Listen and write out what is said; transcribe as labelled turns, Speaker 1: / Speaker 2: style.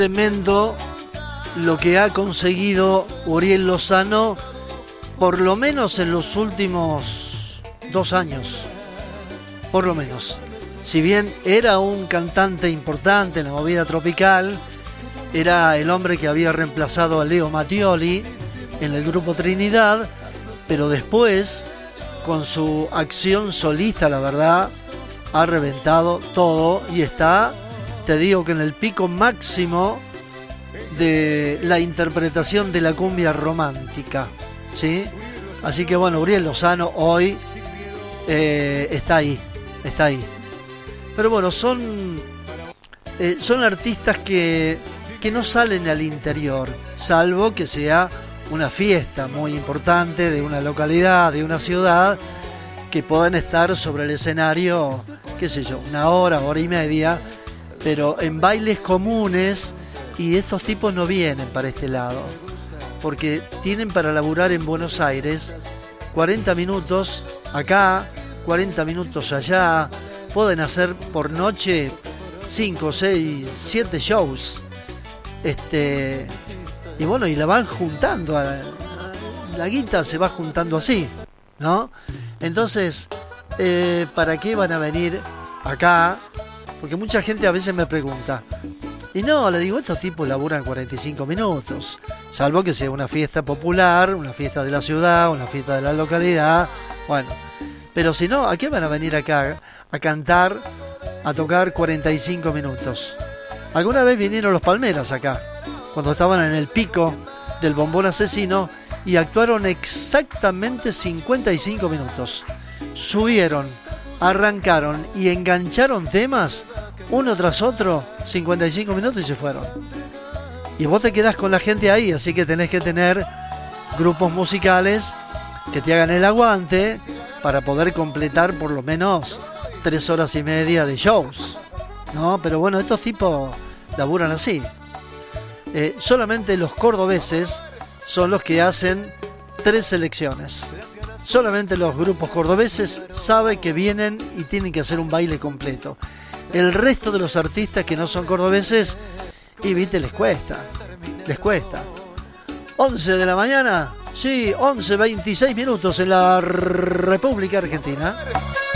Speaker 1: Tremendo lo que ha conseguido Uriel Lozano, por lo menos en los últimos 2 años, por lo menos. Si bien era un cantante importante en la movida tropical, era el hombre que había reemplazado a Leo Mattioli en el grupo Trinidad, pero después, con su acción solista, la verdad, ha reventado todo y está, te digo que en el pico máximo de la interpretación de la cumbia romántica, ¿sí? Así que bueno, Uriel Lozano hoy está ahí. Pero bueno, son artistas que no salen al interior, salvo que sea una fiesta muy importante de una localidad, de una ciudad, que puedan estar sobre el escenario, qué sé yo, 1 hora, 1 hora y media, pero en bailes comunes, y estos tipos no vienen para este lado, porque tienen para laburar en Buenos Aires 40 minutos acá, 40 minutos allá, pueden hacer por noche 5, 6, 7 shows, y bueno, y la van juntando, la guita se va juntando así, ¿no? Entonces, ¿para qué van a venir acá? Porque mucha gente a veces me pregunta, y no, le digo, estos tipos laburan 45 minutos, salvo que sea una fiesta popular, una fiesta de la ciudad, una fiesta de la localidad, bueno, pero si no, ¿a qué van a venir acá a cantar, a tocar 45 minutos? Alguna vez vinieron los Palmeras acá, cuando estaban en el pico del bombón asesino, y actuaron exactamente 55 minutos. Subieron, arrancaron y engancharon temas uno tras otro, 55 minutos y se fueron. Y vos te quedás con la gente ahí, así que tenés que tener grupos musicales que te hagan el aguante para poder completar por lo menos 3 horas y media de shows, ¿no? Pero bueno, estos tipos laburan así. Solamente los cordobeses son los que hacen 3 selecciones. Solamente los grupos cordobeses saben que vienen y tienen que hacer un baile completo. El resto de los artistas que no son cordobeses, y viste, les cuesta. 11 de la mañana, sí, 11:26 en la República Argentina.